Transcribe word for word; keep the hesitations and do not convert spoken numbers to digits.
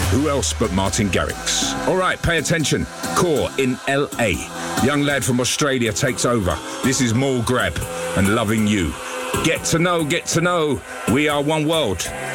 Who else but Martin Garrix? All right, pay attention. Core in L A. Young lad from Australia takes over. This is Mall Grab and Loving You. Get to know, get to know. We are one world.